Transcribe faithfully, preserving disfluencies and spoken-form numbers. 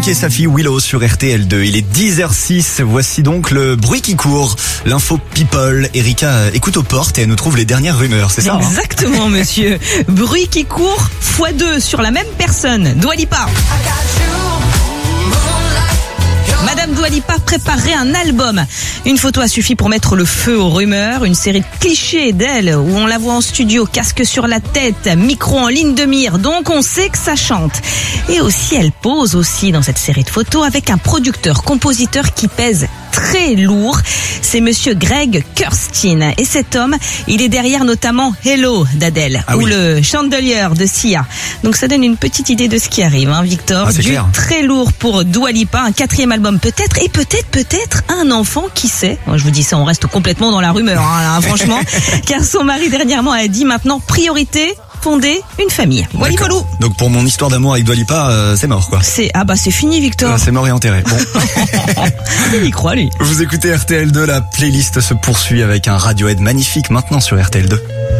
Drake et sa fille Willow sur R T L deux. Il est dix heures six. Voici donc le bruit qui court. L'info people. Erika écoute aux portes et elle nous trouve les dernières rumeurs, c'est ça? Exactement, hein, monsieur. Bruit qui court fois deux sur la même personne. Dua Lipa. Madame Dua Lipa préparerait un album. Une photo a suffi pour mettre le feu aux rumeurs. Une série de clichés d'elle où on la voit en studio, casque sur la tête, micro en ligne de mire. Donc on sait que ça chante. Et aussi elle pose aussi dans cette série de photos avec un producteur, compositeur qui pèse très lourd. C'est monsieur Greg Kurstin. Et cet homme, il est derrière notamment Hello d'Adèle ah ou oui. le Chandelier de Sia. Donc ça donne une petite idée de ce qui arrive, hein, Victor. Ah, du clair. Très lourd pour Dua Lipa, un quatrième album peut-être, et peut-être, peut-être un enfant, qui sait. Je vous dis ça, on reste complètement dans la rumeur, hein, là, franchement. Car son mari dernièrement a dit maintenant priorité, fonder une famille. Voilà. Donc pour mon histoire d'amour avec Dua Lipa, euh, c'est mort quoi. C'est ah bah c'est fini Victor. Ah, c'est mort et enterré. Bon. Il y croit lui. Vous écoutez R T L deux, la playlist se poursuit avec un Radiohead magnifique maintenant sur R T L deux.